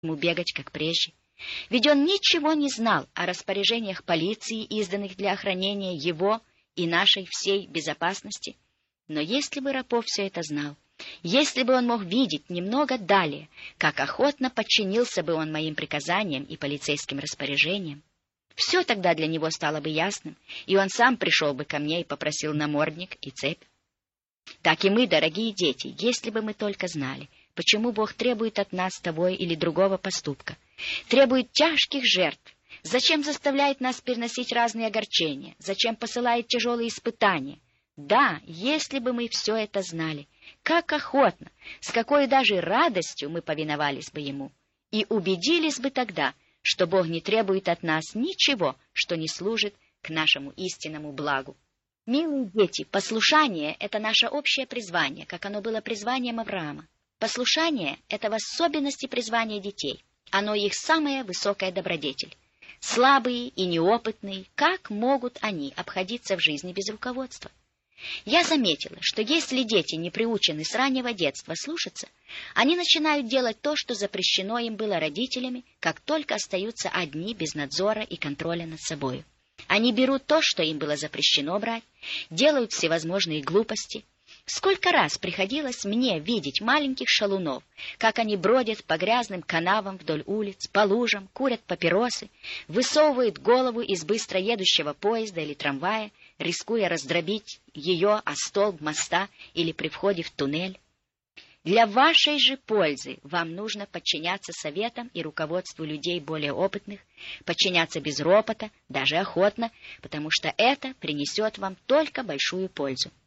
ему бегать, как прежде. Ведь он ничего не знал о распоряжениях полиции, изданных для охранения его и нашей всей безопасности. Но если бы Рапо все это знал, если бы он мог видеть немного далее, как охотно подчинился бы он моим приказаниям и полицейским распоряжениям, все тогда для него стало бы ясным, и он сам пришел бы ко мне и попросил намордник и цепь. Так и мы, дорогие дети, если бы мы только знали, почему Бог требует от нас того или другого поступка, требует тяжких жертв, зачем заставляет нас переносить разные огорчения, зачем посылает тяжелые испытания. Да, если бы мы все это знали, как охотно, с какой даже радостью мы повиновались бы Ему, и убедились бы тогда, что Бог не требует от нас ничего, что не служит к нашему истинному благу. Милые дети, послушание — это наше общее призвание, как оно было призванием Авраама. Послушание — это в особенности призвание детей. Оно их самая высокая добродетель. Слабые и неопытные, как могут они обходиться в жизни без руководства? Я заметила, что если дети не приучены с раннего детства слушаться, они начинают делать то, что запрещено им было родителями, как только остаются одни без надзора и контроля над собою. Они берут то, что им было запрещено брать, делают всевозможные глупости. Сколько раз приходилось мне видеть маленьких шалунов, как они бродят по грязным канавам вдоль улиц, по лужам, курят папиросы, высовывают голову из быстро едущего поезда или трамвая, рискуя раздробить ее о столб моста или при входе в туннель. Для вашей же пользы вам нужно подчиняться советам и руководству людей более опытных, подчиняться без ропота, даже охотно, потому что это принесет вам только большую пользу.